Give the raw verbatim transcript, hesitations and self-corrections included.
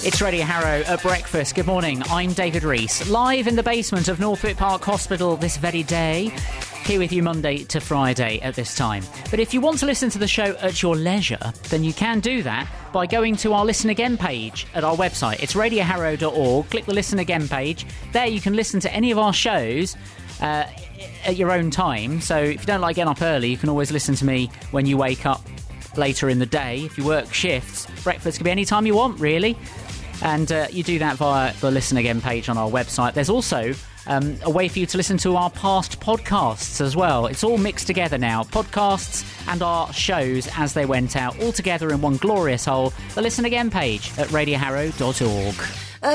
It's Radio Harrow at breakfast. Good morning, I'm David Rees, live in the basement of Northwick Park Hospital this very day, here with you Monday to Friday at this time. But if you want to listen to the show at your leisure, then you can do that by going to our Listen Again page at our website. It's radio harrow dot org. Click the Listen Again page. There you can listen to any of our shows uh, at your own time. So if you don't like getting up early, you can always listen to me when you wake up later in the day. If you work shifts, breakfast can be any time you want, really. And uh, you do that via the Listen Again page on our website. There's also um, a way for you to listen to our past podcasts as well. It's all mixed together now. Podcasts and our shows as they went out, all together in one glorious whole. The Listen Again page at radio harrow dot org.